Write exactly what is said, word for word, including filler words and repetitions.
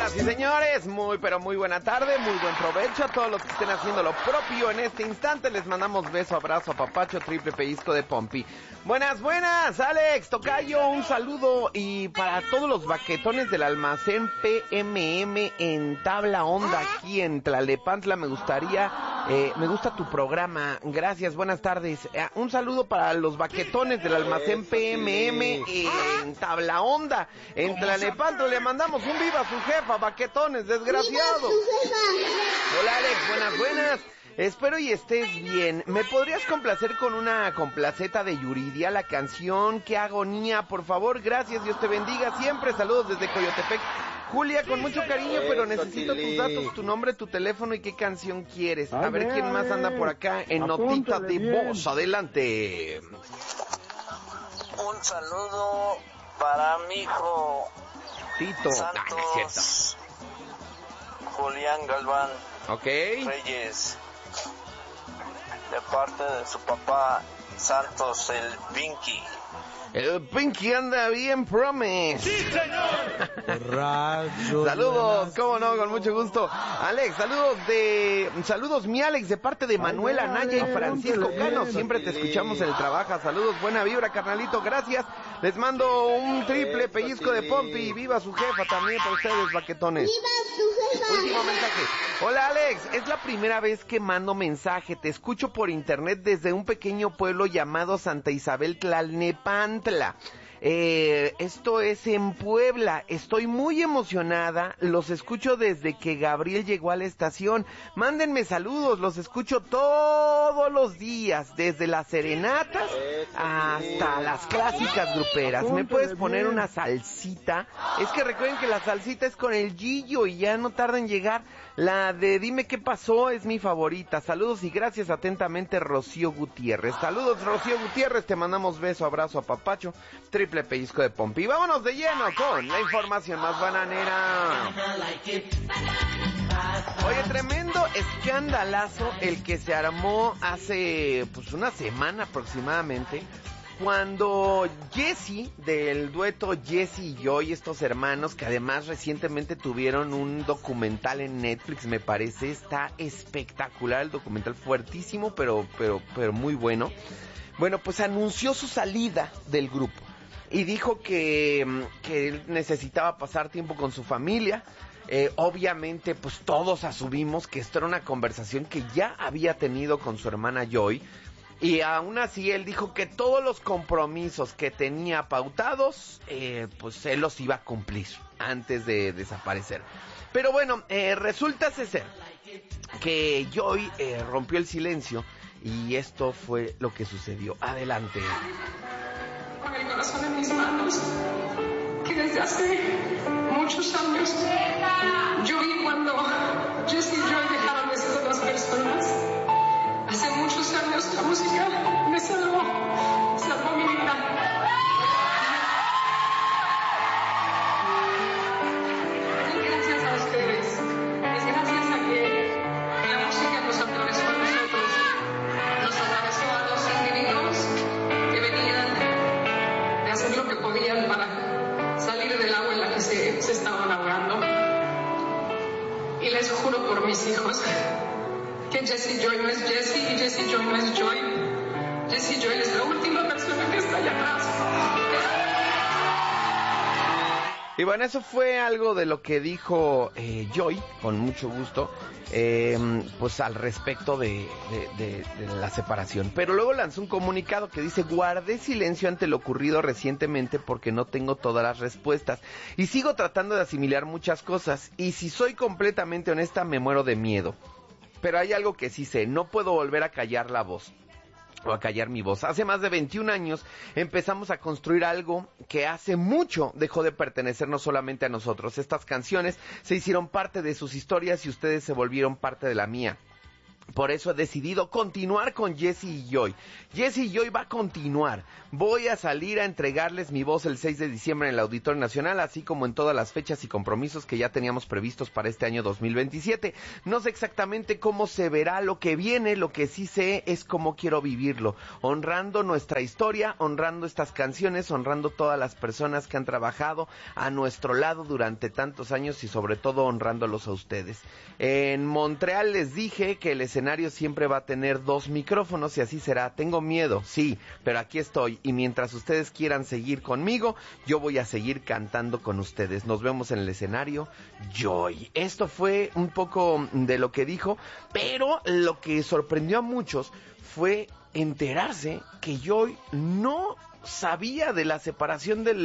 Señoras y señores, muy pero muy buena tarde, muy buen provecho a todos los que estén haciendo lo propio en este instante. Les mandamos beso, abrazo, apapacho, triple pellizco de Pompi. Buenas, buenas, Alex, tocayo, un saludo. Y para todos los baquetones del almacén P M M en Tabla Onda, aquí en Tlalnepantla, me gustaría, eh, me gusta tu programa. Gracias, buenas tardes. Eh, un saludo para los baquetones del almacén P M M en Tabla Onda, en Tlalnepantla. Le mandamos un viva a su jefa, baquetones, desgraciado. Hola Alex, buenas, buenas. Espero y estés bien. ¿Me podrías complacer con una complaceta de Yuridia, la canción Qué agonía, por favor? Gracias, Dios te bendiga siempre. Saludos desde Coyotepec. Julia, con mucho cariño, pero necesito tus datos, tu nombre, tu teléfono y qué canción quieres. A ver quién más anda por acá en notita de voz. Adelante. Un saludo para mi hijo Tito Santos Julián Galván okay. Reyes, de parte de su papá Santos el Pinky. El Pinky anda bien, promise. ¡Sí, señor! Saludos, cómo no, con mucho gusto. Alex, saludos de... Saludos, mi Alex, de parte de Manuel Anaya y Francisco Cano. Siempre te escuchamos en el trabajo. Saludos, buena vibra, carnalito, gracias. Les mando un triple pellizco de Pompi. Viva su jefa también para ustedes, baquetones. ¡Viva su jefa! Último mensaje. Hola, Alex, es la primera vez que mando mensaje. Te escucho por internet desde un pequeño pueblo llamado Santa Isabel Tlalnepantla. Eh, esto es en Puebla. Estoy muy emocionada. Los escucho desde que Gabriel llegó a la estación. Mándenme saludos. Los escucho todos los días, desde las serenatas hasta las clásicas gruperas. ¿Me puedes poner una salsita? Es que recuerden que la salsita es con el Gillo y ya no tarda en llegar. La de Dime qué pasó es mi favorita. Saludos y gracias atentamente, Rocío Gutiérrez. Saludos, Rocío Gutiérrez. Te mandamos beso, abrazo, apapacho, triple pellizco de Pompi. Vámonos de lleno con la información más bananera. Oye, tremendo escandalazo el que se armó hace pues una semana aproximadamente, cuando Jesse, del dueto Jesse y Joy, estos hermanos que además recientemente tuvieron un documental en Netflix, me parece, está espectacular el documental, fuertísimo, pero, pero, pero muy bueno. Bueno, pues anunció su salida del grupo y dijo que, que él necesitaba pasar tiempo con su familia. Eh, obviamente, pues todos asumimos que esto era una conversación que ya había tenido con su hermana Joy. Y aún así él dijo que todos los compromisos que tenía pautados, eh, pues él los iba a cumplir antes de desaparecer. Pero bueno, eh, resulta ser que Joy eh, rompió el silencio y esto fue lo que sucedió. Adelante. Con el corazón en mis manos, que desde hace muchos años yo vi cuando Jesse y Joy dejaron de ser dos personas. Hace muchos años la música me salvó, salvó mi vida. Y gracias a ustedes, es gracias a que la música nos atravesó a nosotros, nos atravesó a los individuos que venían de hacer lo que podían para salir del agua en la que se, se estaban ahogando. Y les juro por mis hijos que Jesse Joy no es Jesse y Jesse Joy no es Joy. Jesse Joy es la última persona que está allá atrás. Y bueno, eso fue algo de lo que dijo eh, Joy, con mucho gusto, eh, pues al respecto de, de, de, de la separación. Pero luego lanzó un comunicado que dice: guardé silencio ante lo ocurrido recientemente porque no tengo todas las respuestas y sigo tratando de asimilar muchas cosas, y si soy completamente honesta me muero de miedo. Pero hay algo que sí sé, no puedo volver a callar la voz, o a callar mi voz. Hace más de veintiún años empezamos a construir algo que hace mucho dejó de pertenecer no solamente a nosotros. Estas canciones se hicieron parte de sus historias y ustedes se volvieron parte de la mía. Por eso he decidido continuar con Jesse y Joy. Jesse y Joy va a continuar. Voy a salir a entregarles mi voz el seis de diciembre en el Auditorio Nacional, así como en todas las fechas y compromisos que ya teníamos previstos para este año dos mil veintisiete. No sé exactamente cómo se verá lo que viene, lo que sí sé es cómo quiero vivirlo. Honrando nuestra historia, honrando estas canciones, honrando todas las personas que han trabajado a nuestro lado durante tantos años y sobre todo honrándolos a ustedes. En Montreal les dije que el escenario siempre va a tener dos micrófonos y así será. Tengo miedo, sí, pero aquí estoy y mientras ustedes quieran seguir conmigo, yo voy a seguir cantando con ustedes. Nos vemos en el escenario, Joy. Esto fue un poco de lo que dijo, pero lo que sorprendió a muchos fue enterarse que Joy no sabía de la separación del